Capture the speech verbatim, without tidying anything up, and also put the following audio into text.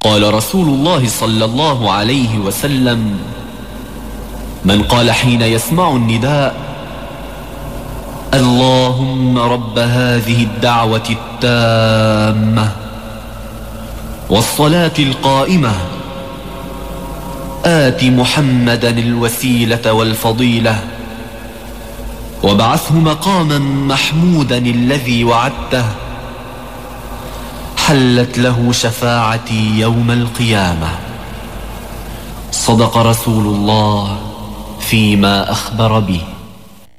قال رسول الله صلى الله عليه وسلم: من قال حين يسمع النداء: اللهم رب هذه الدعوة التامة والصلاة القائمة آت محمدا الوسيلة والفضيلة وابعثه مقاما محمودا الذي وعدته، حلت له شفاعتي يوم القيامة. صدق رسول الله فيما أخبر به.